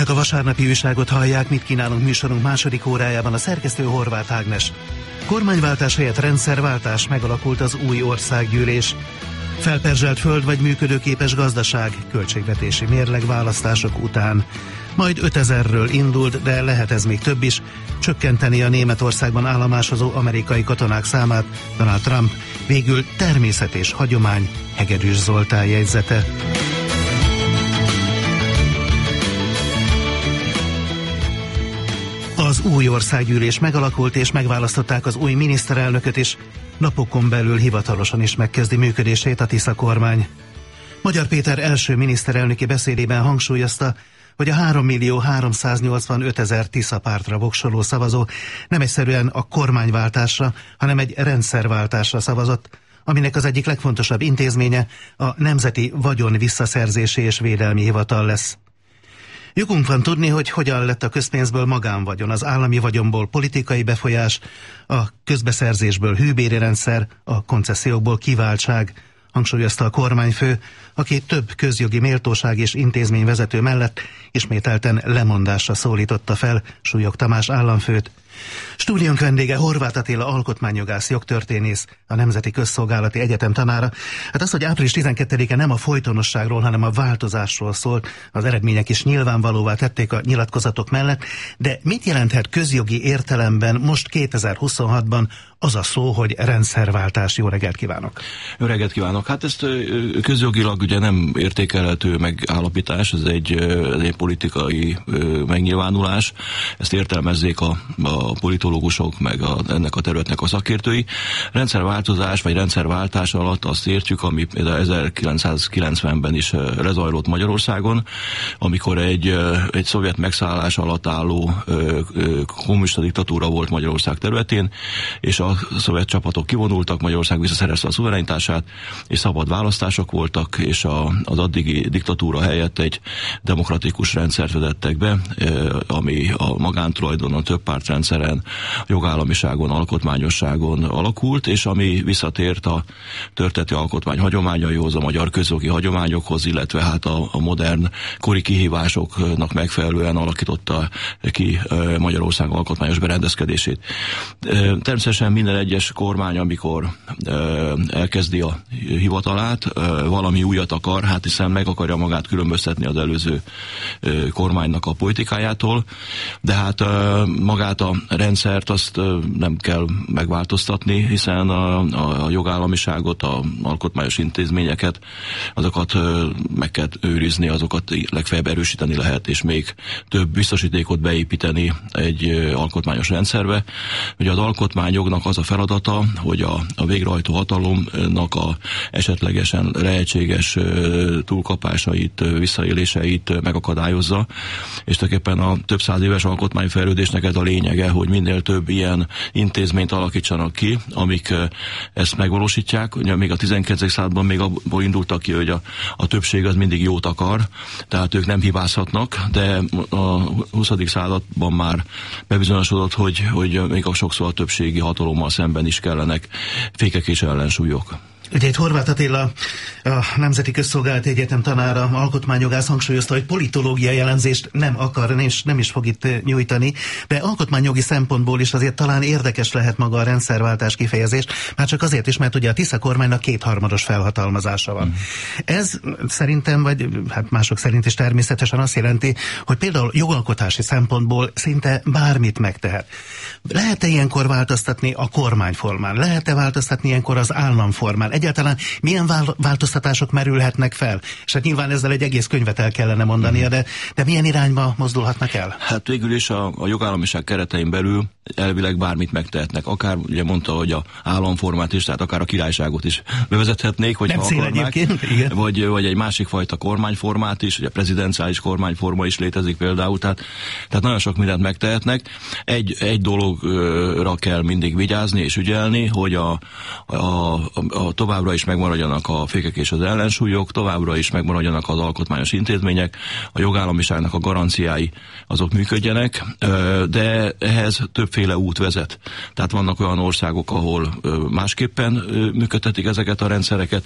Önök a vasárnapi újságot hallják, mit kínálunk műsorunk második órájában, a szerkesztő Horváth Ágnes. Kormányváltás helyett rendszerváltás, megalakult az új országgyűlés. Felperzselt föld vagy működőképes gazdaság, költségvetési mérleg választások után. Majd 5000-ről indult, de lehet ez még több is, csökkenteni a Németországban állomásozó amerikai katonák számát Donald Trump, végül természet és hagyomány, Hegedűs Zoltán jegyzete. Az új országgyűlés megalakult és megválasztották az új miniszterelnököt is, napokon belül hivatalosan is megkezdi működését a Tisza kormány. Magyar Péter első miniszterelnöki beszédében hangsúlyozta, hogy a 3.385.000 Tisza pártra voksoló szavazó nem egyszerűen a kormányváltásra, hanem egy rendszerváltásra szavazott, aminek az egyik legfontosabb intézménye a Nemzeti Vagyon Visszaszerzési és Védelmi Hivatal lesz. Jogunk van tudni, hogy hogyan lett a közpénzből magánvagyon, az állami vagyonból politikai befolyás, a közbeszerzésből hűbéri rendszer, a koncesziókból kiváltság, hangsúlyozta a kormányfő, aki több közjogi méltóság és intézményvezető mellett ismételten lemondásra szólította fel Súlyog Tamás államfőt. Stúdiónk vendége Horváth Attila alkotmányjogász, jogtörténész, a Nemzeti Közszolgálati Egyetem tanára. Hát az, hogy április 12-e nem a folytonosságról, hanem a változásról szólt, az eredmények is nyilvánvalóvá tették a nyilatkozatok mellett, de mit jelenthet közjogi értelemben most 2026-ban az a szó, hogy rendszerváltás? Jó reggelt kívánok! Jó reggelt kívánok! Hát ezt közjogilag ugye nem értékelhető megállapítás, ez egy politikai megnyilvánulás, ezt értelmezzék a politológusok, meg ennek a területnek a szakértői. Rendszerváltozás vagy rendszerváltás alatt azt értjük, ami például 1990-ben is lezajlott Magyarországon, amikor egy szovjet megszállás alatt álló kommunista diktatúra volt Magyarország területén, és a szovjet csapatok kivonultak, Magyarország visszaszerezte a szuverenitását, és szabad választások voltak, és az addigi diktatúra helyett egy demokratikus rendszert vezettek be, ami a magántulajdonon, több pártrendszeren, jogállamiságon, alkotmányosságon alakult, és ami visszatért a történeti alkotmány hagyományaihoz, a magyar közjogi hagyományokhoz, illetve hát a modern kori kihívásoknak megfelelően alakította ki Magyarország alkotmányos berendezkedését. Természetesen minden egyes kormány, amikor elkezdi a hivatalát, valami újat akar, hát hiszen meg akarja magát különböztetni az előző kormánynak a politikájától, de hát magát a rendszert azt nem kell megváltoztatni, hiszen a jogállamiságot, a alkotmányos intézményeket, azokat meg kell őrizni, azokat legfeljebb erősíteni lehet, és még több biztosítékot beépíteni egy alkotmányos rendszerbe. Ugye az alkotmányjognak az a feladata, hogy a végrehajtó hatalomnak a esetlegesen lehetséges túlkapásait, visszaéléseit megakadályozza, és tulajdonképpen a több száz éves alkotmányfejlődésnek ez a lényege, hogy minél több ilyen intézményt alakítsanak ki, amik ezt megvalósítják. Ugye még a 19. században még abból indultak ki, hogy a többség az mindig jót akar, tehát ők nem hibázhatnak, de a 20. században már bebizonyosodott, hogy még sokszor a többségi hatalommal szemben is kellenek fékek és ellensúlyok. Ugye itt Horváth Attila, a Nemzeti Közszolgálati Egyetem tanára, alkotmányjogász hangsúlyozta, hogy politológiai elemzést nem akar, és nem is fog itt nyújtani, de alkotmányjogi szempontból is azért talán érdekes lehet maga a rendszerváltás kifejezés, már csak azért is, mert ugye a Tisza kormánynak 2/3 felhatalmazása van. Ez szerintem, vagy hát mások szerint is természetesen azt jelenti, hogy például jogalkotási szempontból szinte bármit megtehet. Lehet-e ilyenkor változtatni a kormányformán? Lehet-e változtatni ilyenkor az államformán? Egyáltalán milyen változtatások merülhetnek fel? És hát nyilván ezzel egy egész könyvet el kellene mondania, de milyen irányba mozdulhatnak el? Hát végül is a jogállamiság keretein belül elvileg bármit megtehetnek. Akár ugye mondta, hogy a államformát is, tehát akár a királyságot is bevezethetnék, hogy vagy egy másik fajta kormányformát is, ugye a prezidenciális kormányforma is létezik például, tehát nagyon sok mindent megtehetnek. Egy dologra kell mindig vigyázni és ügyelni, hogy a továbbra is megmaradjanak a fékek és az ellensúlyok, továbbra is megmaradjanak az alkotmányos intézmények, a jogállamiságnak a garanciái azok működjenek, de ehhez többféle út vezet. Tehát vannak olyan országok, ahol másképpen működtetik ezeket a rendszereket.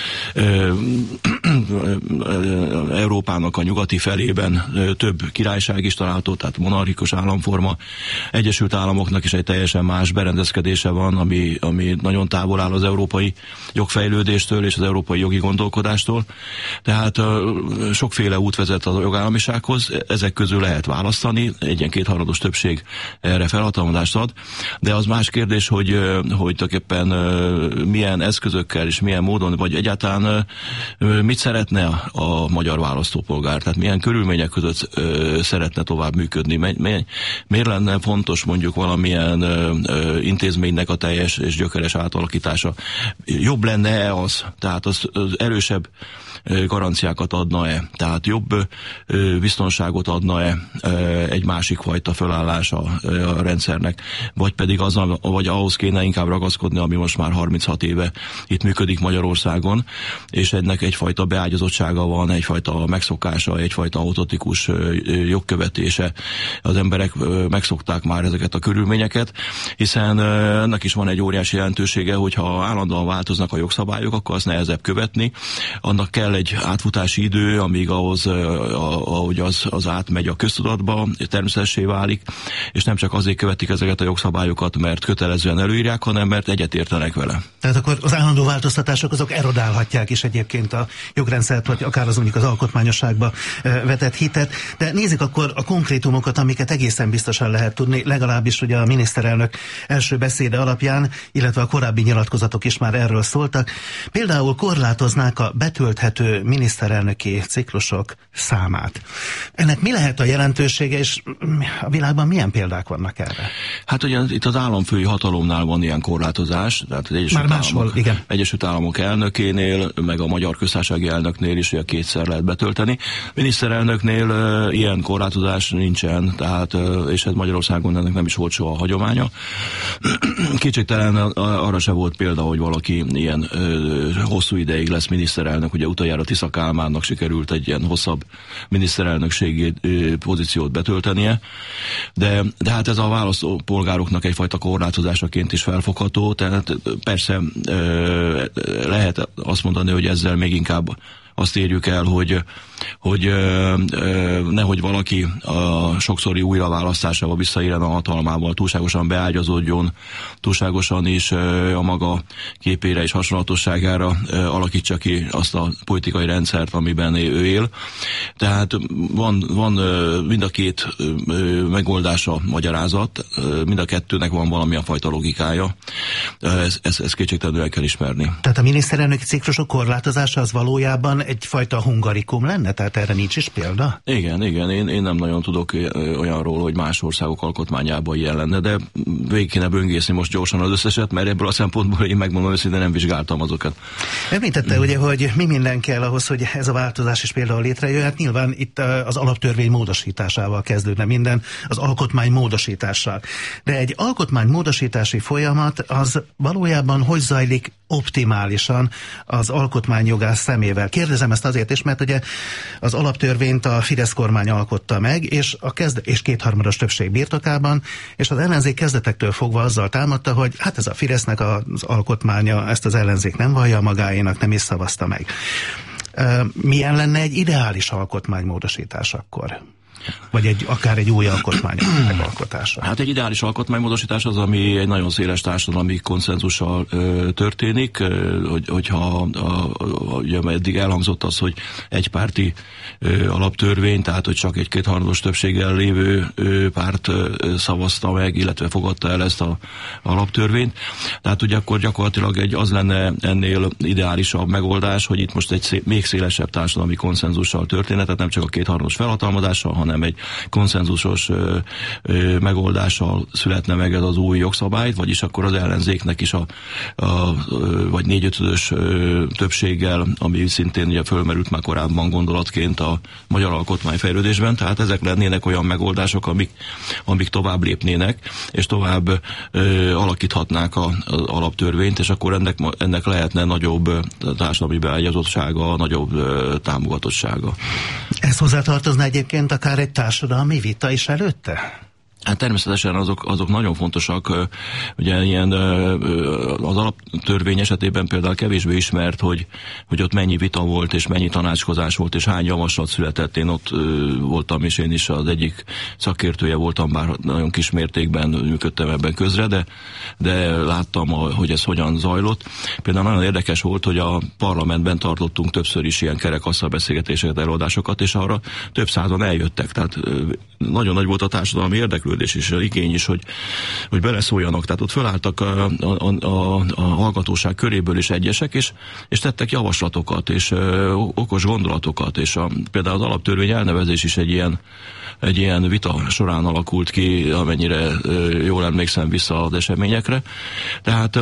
Európának a nyugati felében több királyság is található, tehát monarchikus államforma. Egyesült Államoknak is egy teljesen más berendezkedése van, ami nagyon távol áll az európai jogfejlődéstől és az európai jogi gondolkodástól. Tehát sokféle út vezet a jogállamisághoz, ezek közül lehet választani, egy ilyen kétharmados többség erre felhatalmazást ad, de az más kérdés, hogy tulajdonképpen milyen eszközökkel és milyen módon, vagy egyáltalán mit szeretne a magyar választópolgár, tehát milyen körülmények között szeretne tovább működni, miért lenne fontos mondjuk valamilyen intézménynek a teljes és gyökeres átalakítása. Jobb lenne az, tehát az erősebb garanciákat adna-e, tehát jobb biztonságot adna-e egy másik fajta fölállása a rendszernek, vagy pedig vagy ahhoz kéne inkább ragaszkodni, ami most már 36 éve itt működik Magyarországon, és ennek egyfajta beágyazottsága van, egyfajta megszokása, egyfajta autotikus jogkövetése. Az emberek megszokták már ezeket a körülményeket, hiszen ennek is van egy óriási jelentősége, hogyha állandóan változnak a jogszabályok, akkor az nehezebb követni. Annak kell egy átfutási idő, amíg ahogy az átmegy a köztudatba, természetessé válik, és nem csak azért követik ezeket a jogszabályokat, mert kötelezően előírják, hanem mert egyetértenek vele. Tehát akkor az állandó változtatások azok erodálhatják is egyébként a jogrendszert, vagy akár az mondjuk az alkotmányosságba vetett hitet. De nézzük akkor a konkrétumokat, amiket egészen biztosan lehet tudni, legalábbis ugye a miniszterelnök első beszéde alapján, illetve a korábbi nyilatkozatok is már erről szóltak. Például korlátoznák a betölthető miniszterelnöki ciklusok számát. Ennek mi lehet a jelentősége, és a világban milyen példák vannak erre? Hát ugye itt az államfői hatalomnál van ilyen korlátozás, tehát az Egyesült Államok elnökénél, meg a Magyar Köztársasági elnöknél is ugye kétszer lehet betölteni. Miniszterelnöknél ilyen korlátozás nincsen, tehát, és ez Magyarországon ennek nem is volt soha a hagyománya. Kétségtelen arra se volt példa, hogy valaki ilyen hosszú ideig lesz miniszterelnök. Ugye utoljára Tisza Kálmánnak sikerült egy ilyen hosszabb miniszterelnökségi pozíciót betöltenie, de hát ez a választópolgároknak egyfajta korlátozásaként is felfogható, tehát persze lehet azt mondani, hogy ezzel még inkább azt érjük el, hogy nehogy valaki a sokszori újraválasztásával visszaéljen a hatalmával, túlságosan beágyazódjon, túlságosan is a maga képére és hasonlatosságára alakítsa ki azt a politikai rendszert, amiben ő él. Tehát van mind a két megoldása magyarázat, mind a kettőnek van valamilyen fajta logikája. Ezt kétségtelenül el kell ismerni. Tehát a miniszterelnöki ciklusok korlátozása az valójában egyfajta hungarikum lenne? Tehát erre nincs is példa? Igen. Én nem nagyon tudok olyanról, hogy más országok alkotmányában ilyen lenne, de végig kéne böngészni most gyorsan az összeset, mert ebből a szempontból én megmondom őszintén, nem vizsgáltam azokat. Említette ugye, hogy mi minden kell ahhoz, hogy ez a változás is például létrejöjjön. Hát nyilván itt az alaptörvény módosításával kezdődne minden, az alkotmány módosítással. De egy alkotmány módosítási folyamat az valójában hogy zajlik optimálisan az alkotmányjogász szemével? Kérdezem ezt azért is, mert ugye az alaptörvényt a Fidesz kormány alkotta meg, és és kétharmados többség birtokában, és az ellenzék kezdetektől fogva azzal támadta, hogy hát ez a Fidesznek az alkotmánya, ezt az ellenzék nem vallja magáénak, nem is szavazta meg. Milyen lenne egy ideális alkotmánymódosítás akkor? Vagy akár egy új alkotmány megalkotása? Hát egy ideális alkotmánymódosítás az, ami egy nagyon széles társadalmi konszenzussal történik, hogyha ugye eddig elhangzott az, hogy egypárti alaptörvény, tehát hogy csak egy kétharmados többséggel lévő párt szavazta meg, illetve fogadta el ezt az alaptörvényt. Tehát ugye akkor gyakorlatilag az lenne ennél ideálisabb megoldás, hogy itt most egy még szélesebb társadalmi konszenzussal történet, tehát nem csak a kétharmados felhatalmazással, hanem egy konszenzusos megoldással születne meg ez az új jogszabály, vagyis akkor az ellenzéknek is vagy 4/5-ös többséggel, ami szintén ugye fölmerült már korábban gondolatként a magyar alkotmányfejlődésben, tehát ezek lennének olyan megoldások, amik tovább lépnének, és tovább alakíthatnák az alaptörvényt, és akkor ennek lehetne nagyobb társadalmi beágyazottsága, nagyobb támogatottsága. Ez hozzátartozna egyébként akár egy társadalmi vita is előtte? Hát természetesen azok nagyon fontosak. Ugye ilyen az alaptörvény esetében például kevésbé ismert, hogy ott mennyi vita volt, és mennyi tanácskozás volt, és hány javaslat született. Én ott voltam, és én is az egyik szakértője voltam, bár nagyon kis mértékben működtem ebben közre, de láttam, hogy ez hogyan zajlott. Például nagyon érdekes volt, hogy a parlamentben tartottunk többször is ilyen kerekasztalbeszélgetéseket, előadásokat, és arra több százan eljöttek. Tehát nagyon nagy volt a társadalmi érdeklődés és igény is, hogy beleszóljanak. Tehát ott fölálltak a hallgatóság köréből is egyesek, és tettek javaslatokat, és okos gondolatokat, és például az alaptörvény elnevezés is egy ilyen vita során alakult ki, amennyire jól emlékszem vissza az eseményekre. Tehát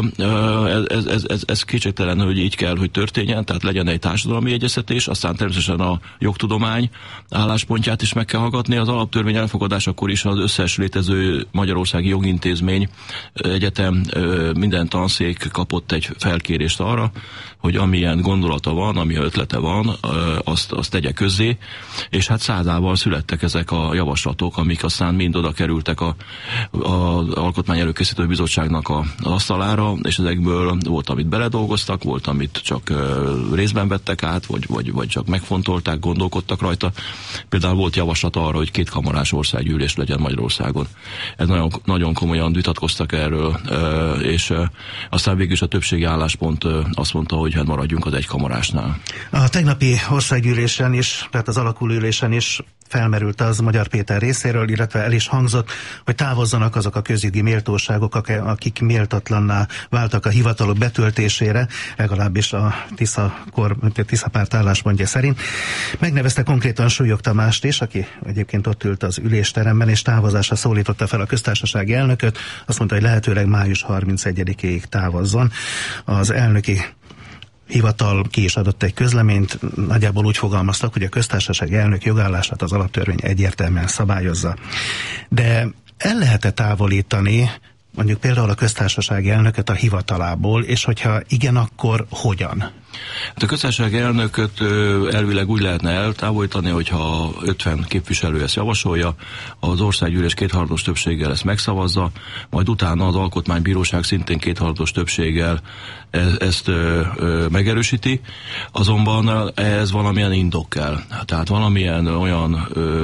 ez kétségtelen, hogy így kell, hogy történjen, tehát legyen egy társadalmi egyeztetés, aztán természetesen a jogtudomány álláspontját is meg kell hallgatni. Az alaptörvény elfogadásakor is az összes létező magyarországi jogintézmény, egyetem, minden tanszék kapott egy felkérést arra, hogy amilyen gondolata van, amilyen ötlete van, azt tegye közzé, és hát százával születtek ezek a javaslatok, amik aztán mind oda kerültek az Alkotmány Előkészítő Bizottságnak az asztalára, és ezekből volt, amit beledolgoztak, volt, amit csak részben vettek át, vagy csak megfontolták, gondolkodtak rajta. Például volt javaslat arra, hogy kétkamarás országgyűlés legyen Magyarországon. Ez nagyon, nagyon komolyan vitatkoztak erről, és aztán végül is a többségi álláspont azt mondta, hogy hát maradjunk az egykamarásnál. A tegnapi országgyűlésen is, tehát az alakulülésen is felmerült az Magyar Péter részéről, illetve el is hangzott, hogy távozzanak azok a közügyi méltóságok, akik méltatlanná váltak a hivatalok betöltésére, legalábbis a Tisza párt álláspontja szerint. Megnevezte konkrétan Súlyog Tamást is, aki egyébként ott ült az ülésteremben, és távozásra szólította fel a köztársasági elnököt. Azt mondta, hogy lehetőleg május 31-ig távozzon. Az elnöki hivatal ki is adott egy közleményt, nagyjából úgy fogalmaztak, hogy a köztársasági elnök jogállását az alaptörvény egyértelműen szabályozza. De el lehet-e távolítani mondjuk például a köztársasági elnököt a hivatalából, és hogyha igen, akkor hogyan? Hát a köztársasági elnököt elvileg úgy lehetne eltávolítani, hogyha 50 képviselő ezt javasolja, az országgyűlés kétharmados többséggel ezt megszavazza, majd utána az alkotmánybíróság szintén kétharmados többséggel ezt megerősíti, azonban ez valamilyen indok kell. Tehát valamilyen olyan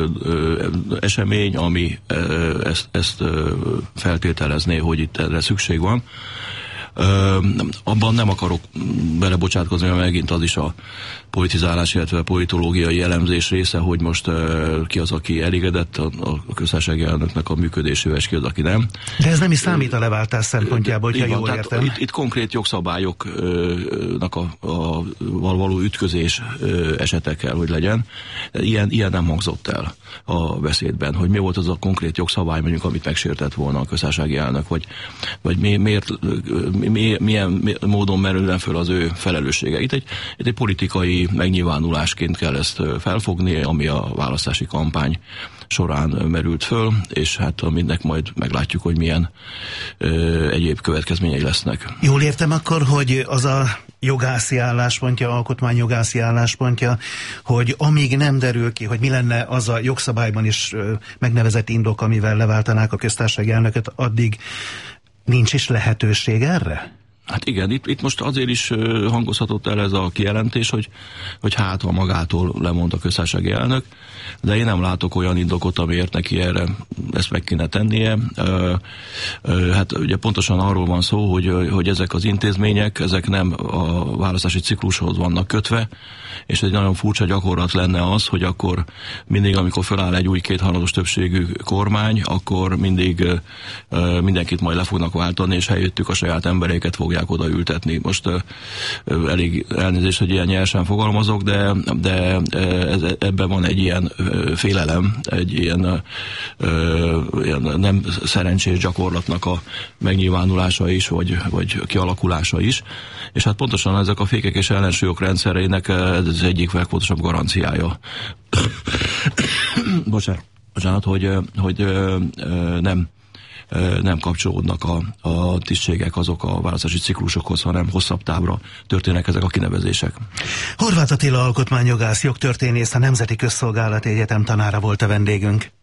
esemény, ami ezt feltételezné, hogy itt erre szükség van. Abban nem akarok belebocsátkozni, mert megint az is a politizálás, illetve a politológiai elemzés része, hogy most ki az, aki elégedett a köztársasági elnöknek a működésével, és ki az, aki nem. De ez nem is számít a leváltás szempontjából, hogyha jól értem. Itt konkrét jogszabályoknak a való ütközés esete kell, hogy legyen. Ilyen nem hangzott el a beszédben, hogy mi volt az a konkrét jogszabály, mondjuk, amit megsértett volna a köztársasági elnök, vagy milyen módon merülne föl az ő felelőssége. Itt egy politikai megnyilvánulásként kell ezt felfogni, ami a választási kampány során merült föl, és hát aminek majd meglátjuk, hogy milyen egyéb következményei lesznek. Jól értem akkor, hogy az a jogászi álláspontja, alkotmányjogászi álláspontja, hogy amíg nem derül ki, hogy mi lenne az a jogszabályban is megnevezett indok, amivel leváltanák a köztársasági elnököt, addig nincs is lehetőség erre? Hát igen, itt most azért is hangozhatott el ez a kijelentés, hogy hát ha magától lemond a köztársasági elnök, de én nem látok olyan indokot, amiért neki erre ezt meg kéne tennie. Hát ugye pontosan arról van szó, hogy ezek az intézmények, ezek nem a választási ciklushoz vannak kötve, és egy nagyon furcsa gyakorlat lenne az, hogy akkor mindig, amikor feláll egy új kétharmados többségű kormány, akkor mindig mindenkit majd le fognak váltani, és helyettük a saját embereiket fogják fogják odaültetni. Most elég elnézést, hogy ilyen nyersen fogalmazok, de ebben van egy ilyen félelem, egy ilyen nem szerencsés gyakorlatnak a megnyilvánulása is, vagy kialakulása is. És hát pontosan ezek a fékek és ellensúlyok rendszereinek ez az egyik legfontosabb garanciája. Bocsánat, hogy nem kapcsolódnak a tisztségek azok a választási ciklusokhoz, hanem hosszabb távra történnek ezek a kinevezések. Horváth Attila alkotmányjogász, jogtörténész, a Nemzeti Közszolgálati Egyetem tanára volt a vendégünk.